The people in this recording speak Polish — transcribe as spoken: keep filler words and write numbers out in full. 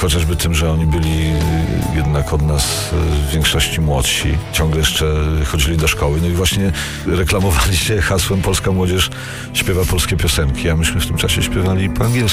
chociażby tym, że oni byli jednak od nas w większości młodsi. Ciągle jeszcze chodzili do szkoły. No i właśnie reklamowali się hasłem Polska młodzież śpiewa polskie piosenki, a myśmy w tym czasie śpiewali po angielsku.